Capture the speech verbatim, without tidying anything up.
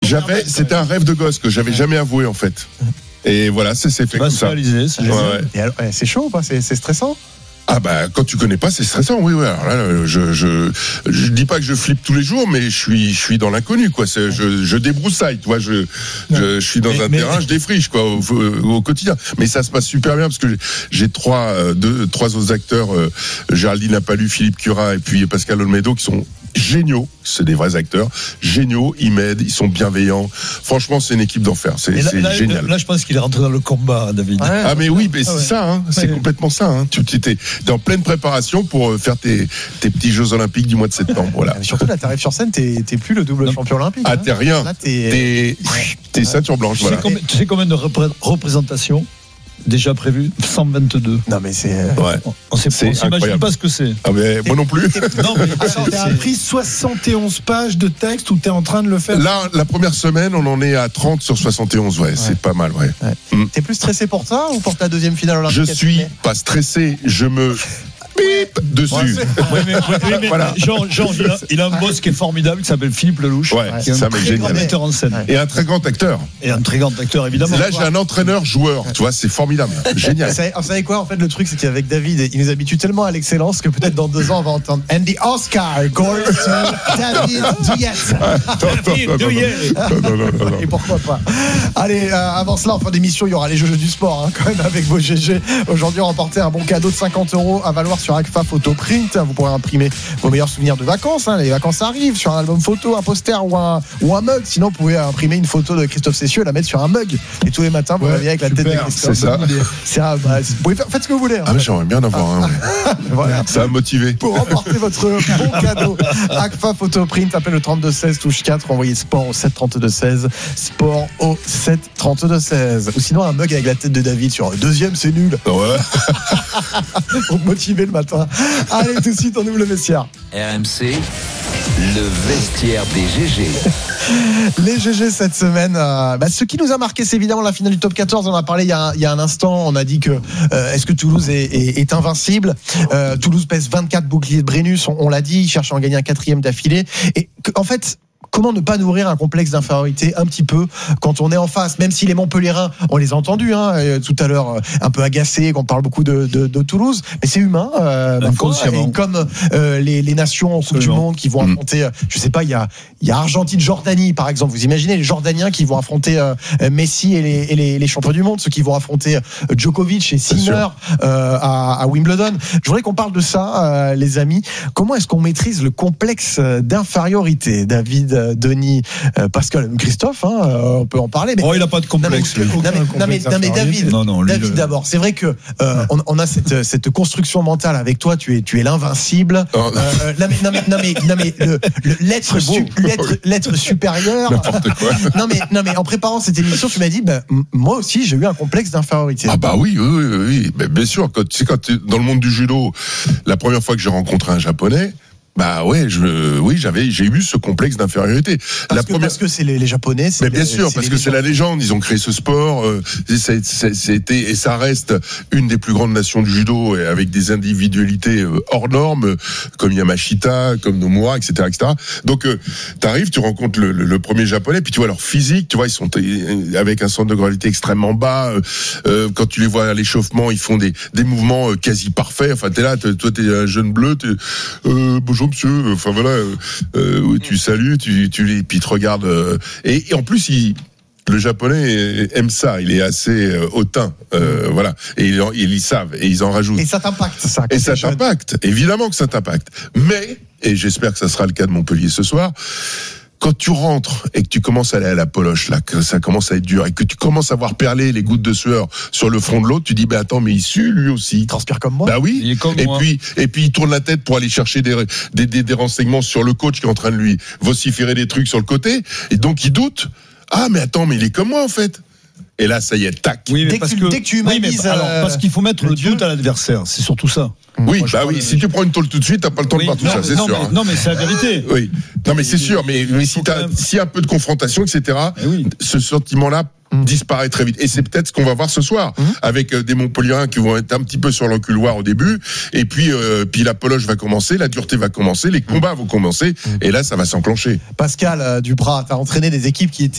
J'avais, c'était un rêve de gosse que j'avais jamais avoué en fait. Et voilà, c'est, c'est fait comme ça. Réaliser, c'est, ouais, ouais. Et alors, c'est chaud ou pas, c'est, c'est stressant? Ah bah quand tu connais pas c'est stressant, oui oui. Alors là je je je dis pas que je flippe tous les jours, mais je suis je suis dans l'inconnu quoi. C'est, je je débroussaille, tu vois. Je je, je suis dans mais, un mais, terrain, je défriche quoi au, au quotidien. Mais ça se passe super bien parce que j'ai, j'ai trois deux trois autres acteurs, euh, Géraldine Apalu, Philippe Curat et puis Pascal Olmedo qui sont géniaux, c'est des vrais acteurs, géniaux, ils m'aident, ils sont bienveillants. Franchement, c'est une équipe d'enfer, c'est, là, c'est là, génial. Là, je pense qu'il est rentré dans le combat, David. Ouais, ah mais oui, mais ah, c'est ouais. ça, hein, c'est ouais. complètement ça. Hein. Tu t'es en pleine préparation pour faire tes, tes petits Jeux Olympiques du mois de septembre. Voilà. Mais surtout là, t'arrives sur scène, t'es, t'es plus le double non. champion olympique. Ah, t'es rien. Là, t'es, t'es, t'es ceinture blanche. Tu, voilà. sais combien, tu sais combien de repré- représentations déjà prévu? Cent vingt-deux. Non mais c'est ouais. on sait on s'imagine pas ce que c'est. Ah mais moi non plus. Non mais t'as appris soixante et onze pages de texte ou t'es en train de le faire? Là la première semaine on en est à trente sur soixante et onze, ouais, ouais. C'est pas mal, ouais. ouais. Mm. T'es plus stressé pour ça ou pour ta deuxième finale olympique? Je suis pas stressé, je me bip dessus. Ouais, oui, mais, oui, mais voilà. Jean, Jean il, a, il a un boss qui est formidable qui s'appelle Philippe Lelouch, ouais, qui est ça un très grand metteur en scène. Et un très grand acteur. Et un très grand acteur, évidemment. Là, j'ai un entraîneur-joueur, tu vois, c'est formidable. Génial. Vous savez, vous savez quoi, en fait, le truc, c'est qu'avec David, il nous habitue tellement à l'excellence que peut-être dans deux ans, on va entendre And the Oscar goes to David Douillet. Et pourquoi pas. Allez, euh, avant cela, en fin d'émission, il y aura les jeux du sport, hein, quand même, avec vos G G. Aujourd'hui, remportez un bon cadeau de cinquante euros à valoir sur Agfa Photoprint. Vous pourrez imprimer vos meilleurs souvenirs de vacances, hein. Les vacances arrivent, sur un album photo, un poster ou un, ou un mug. Sinon, vous pouvez imprimer une photo de Christophe Cessieux et la mettre sur un mug. Et tous les matins, vous ouais, réveillez avec la super, tête de Christophe. C'est ça. C'est un, bah, vous pouvez faire, faites ce que vous voulez. Hein. Ah, mais j'aimerais bien en avoir un. Voilà. Ça va me motiver. Pour remporter votre bon cadeau, Agfa Photoprint, appelez le trente-deux seize, touche quatre, envoyez sport au sept trente-deux seize, sport au sept trente-deux seize. Ou sinon, un mug avec la tête de David sur deuxième, c'est nul. Ouais. Pour me motiver le matin. Allez, tout de suite, on ouvre le vestiaire. R M C, le vestiaire des G G. Les G G cette semaine, euh, bah, ce qui nous a marqué, c'est évidemment la finale du top quatorze. On en a parlé il y a, il y a un instant. On a dit que euh, est-ce que Toulouse est, est, est invincible? euh, Toulouse pèse vingt-quatre boucliers de Brennus. On, on l'a dit, il cherche à en gagner un quatrième d'affilée. Et que, en fait, comment ne pas nourrir un complexe d'infériorité un petit peu quand on est en face, même si les Montpelliérains, on les a entendus hein, tout à l'heure, un peu agacés, qu'on parle beaucoup de, de, de Toulouse, mais c'est humain. Euh, et comme euh, les, les nations en Coupe du Monde qui vont affronter, mmh. je sais pas, il y a, il y a Argentine-Jordanie par exemple. Vous imaginez les Jordaniens qui vont affronter euh, Messi et, les, et les, les champions du monde, ceux qui vont affronter Djokovic et Sinner euh, à, à Wimbledon. Je voudrais qu'on parle de ça, euh, les amis. Comment est-ce qu'on maîtrise le complexe d'infériorité, David? Denis, euh, Pascal, Christophe, hein, euh, on peut en parler. Mais oh, il n'a pas de complexe. Non, mais, non, mais, non, mais David, non, non, lui, David le... d'abord, c'est vrai que euh, on, on a cette, cette construction mentale avec toi. Tu es, tu es l'invincible. Oh. Euh, non mais, non mais, non mais, non mais le, le, l'être, su, l'être, l'être supérieur. N'importe quoi. Non mais, non mais, en préparant cette émission, tu m'as dit, ben moi aussi, j'ai eu un complexe d'infériorité. Ah bah oui, oui, oui, oui. Mais bien sûr. Quand tu sais, quand t'es dans le monde du judo, la première fois que j'ai rencontré un Japonais. Bah ouais, je, oui, j'avais, j'ai eu ce complexe d'infériorité. Parce, la que, première... parce que c'est les, les Japonais. C'est mais bien les, sûr, c'est parce les que c'est la légende. Ils ont créé ce sport. Euh, c'est, c'est, c'était et ça reste une des plus grandes nations du judo, et avec des individualités euh, hors normes, comme Yamashita, comme Nomura, et cetera, et cetera. Donc, euh, t'arrives, tu rencontres le, le, le premier Japonais, puis tu vois leur physique. Tu vois, ils sont t- avec un centre de gravité extrêmement bas. Euh, quand tu les vois à l'échauffement, ils font des, des mouvements quasi parfaits. Enfin, t'es là, t'es, toi, t'es un jeune bleu. T'es, euh, bonjour monsieur, enfin voilà, euh, tu salues, tu, tu les, puis tu regardes, euh, et, et en plus il, le japonais aime ça, il est assez euh, hautain, euh, voilà, et ils, ils, ils savent, et ils en rajoutent. Et ça t'impacte, ça. Et ça t'impacte, évidemment que ça t'impacte. Mais, et j'espère que ça sera le cas de Montpellier ce soir, quand tu rentres et que tu commences à aller à la poloche, là, que ça commence à être dur et que tu commences à voir perler les gouttes de sueur sur le front de l'autre, tu dis, bah attends, mais il sue lui aussi. Il transpire comme moi. Bah oui. Il est comme et moi. puis, et puis il tourne la tête pour aller chercher des, des, des, des renseignements sur le coach qui est en train de lui vociférer des trucs sur le côté. Et donc il doute. Ah, mais attends, mais il est comme moi en fait. Et là, ça y est, tac. Oui, mais dès, parce que tu, que, dès que tu oui, humanises, mais, alors, parce qu'il faut mettre le, le doute à l'adversaire. C'est surtout ça. Oui, Moi, bah oui. le... Si tu prends une tôle tout de suite, t'as pas le temps oui, de voir tout non, ça, c'est non, sûr. Mais, hein. Non, mais c'est la vérité. Oui. Non, mais c'est sûr. Mais, mais si t'as, même... s'il y a un peu de confrontation, et cetera, oui. ce sentiment-là mmh. disparaît très vite. Et c'est peut-être ce qu'on va voir ce soir, mmh. avec euh, des Montpelliérains qui vont être un petit peu sur le couloir au début, et puis, euh, puis la poloche va commencer, la dureté va commencer, les combats mmh. vont commencer, mmh. et là, ça va s'enclencher. Pascal euh, Duprat, t'as entraîné des équipes qui étaient